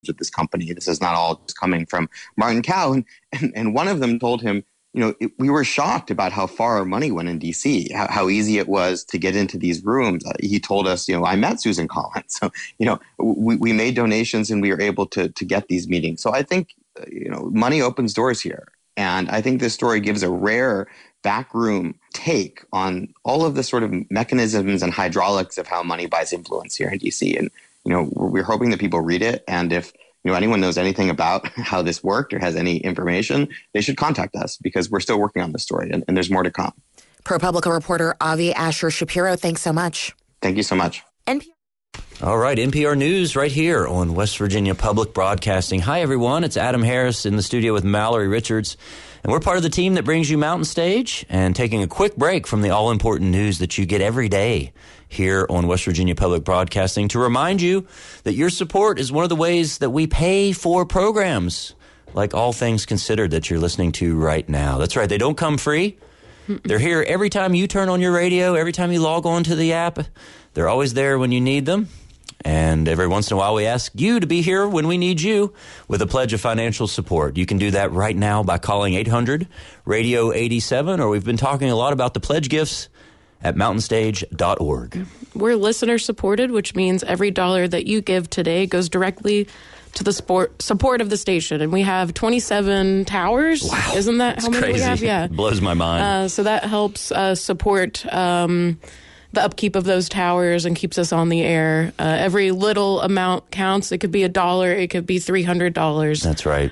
at this company. This is not all just coming from Martin Kao. And one of them told him, we were shocked about how far our money went in DC, how easy it was to get into these rooms. He told us, I met Susan Collins. So, we made donations and we were able to get these meetings. So I think, money opens doors here. And I think this story gives a rare backroom take on all of the sort of mechanisms and hydraulics of how money buys influence here in DC. And, we're hoping that people read it. And if anyone knows anything about how this worked or has any information, they should contact us because we're still working on this story and there's more to come. ProPublica reporter Avi Asher Shapiro, thanks so much. Thank you so much. All right, NPR News right here on West Virginia Public Broadcasting. Hi, everyone. It's Adam Harris in the studio with Mallory Richards. And we're part of the team that brings you Mountain Stage and taking a quick break from the all-important news that you get every day here on West Virginia Public Broadcasting to remind you that your support is one of the ways that we pay for programs like All Things Considered that you're listening to right now. That's right. They don't come free. They're here every time you turn on your radio, every time you log on to the app. They're always there when you need them. And every once in a while, we ask you to be here when we need you with a pledge of financial support. You can do that right now by calling 800-RADIO-87, or we've been talking a lot about the pledge gifts at mountainstage.org. We're listener-supported, which means every dollar that you give today goes directly to the support of the station. And we have 27 towers. Wow. Isn't that how many crazy. We have? Yeah. It blows my mind. So that helps support the upkeep of those towers and keeps us on the air. Every little amount counts. It could be $1. It could be $300. That's right.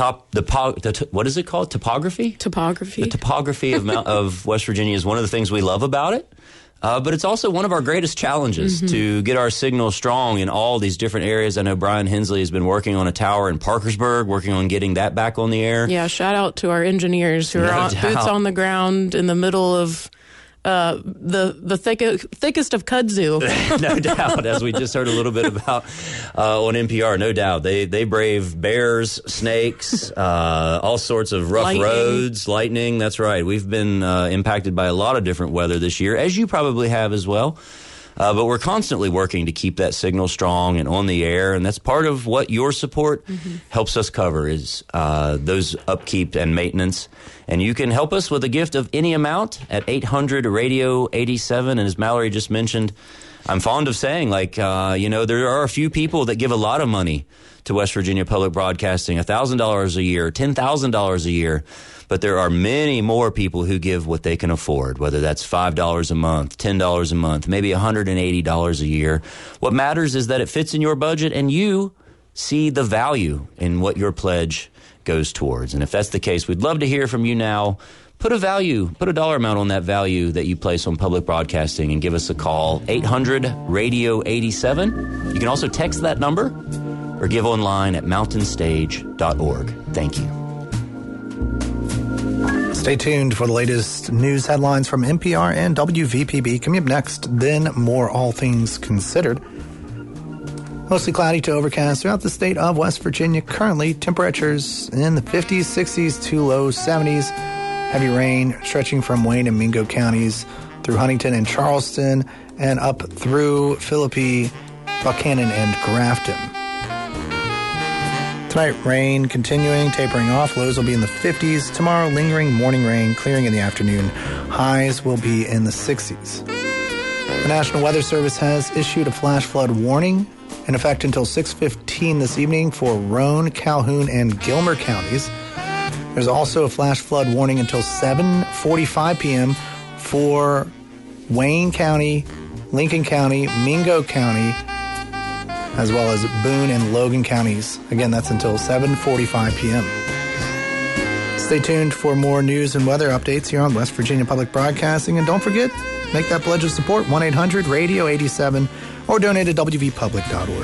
What is it called? Topography? Topography. The topography of West Virginia is one of the things we love about it. But it's also one of our greatest challenges to get our signal strong in all these different areas. I know Brian Hensley has been working on a tower in Parkersburg, working on getting that back on the air. Yeah, shout out to our engineers who are boots on the ground in the middle of the thickest of kudzu. No doubt, as we just heard a little bit about on NPR, no doubt. They brave bears, snakes, all sorts of rough roads, lightning. That's right. We've been impacted by a lot of different weather this year, as you probably have as well. But we're constantly working to keep that signal strong and on the air, and that's part of what your support helps us cover is those upkeep and maintenance. And you can help us with a gift of any amount at 800-RADIO-87. And as Mallory just mentioned, I'm fond of saying, there are a few people that give a lot of money to West Virginia Public Broadcasting, $1,000 a year, $10,000 a year. But there are many more people who give what they can afford, whether that's $5 a month, $10 a month, maybe $180 a year. What matters is that it fits in your budget and you see the value in what your pledge goes towards. And if that's the case, we'd love to hear from you now. Put a dollar amount on that value that you place on public broadcasting and give us a call, 800-RADIO-87. You can also text that number or give online at mountainstage.org. Thank you. Stay tuned for the latest news headlines from NPR and WVPB. Coming up next, then more All Things Considered. Mostly cloudy to overcast throughout the state of West Virginia. Currently, temperatures in the 50s, 60s to low 70s. Heavy rain stretching from Wayne and Mingo counties through Huntington and Charleston and up through Philippi, Buchanan, and Grafton. Tonight, rain continuing, tapering off. Lows will be in the 50s. Tomorrow, lingering morning rain, clearing in the afternoon. Highs will be in the 60s. The National Weather Service has issued a flash flood warning in effect until 6:15 this evening for Roane, Calhoun, and Gilmer counties. There's also a flash flood warning until 7:45 p.m. for Wayne County, Lincoln County, Mingo County, as well as Boone and Logan counties. Again, that's until 7:45 p.m. Stay tuned for more news and weather updates here on West Virginia Public Broadcasting. And don't forget, make that pledge of support, 1-800-RADIO-87, or donate at wvpublic.org.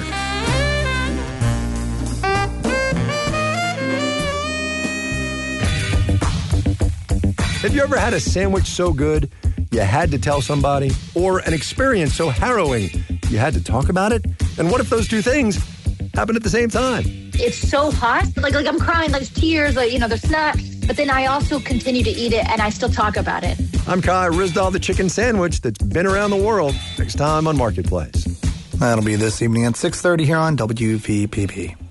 Have you ever had a sandwich so good you had to tell somebody? Or an experience so harrowing you had to talk about it? And what if those two things happened at the same time? It's so hot. Like I'm crying, there's tears, there's snot. But then I also continue to eat it, and I still talk about it. I'm Kai Ryssdal, the chicken sandwich that's been around the world. Next time on Marketplace. That'll be this evening at 6:30 here on WVPB.